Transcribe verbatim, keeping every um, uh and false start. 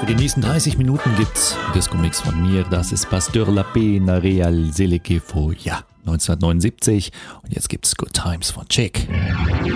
Die nächsten dreißig Minuten gibt's Disco-Mix von mir. Das ist Pasteur La Pena Real Seleque Foya neunzehnhundertneunundsiebzig. Und jetzt gibt's Good Times von Chick.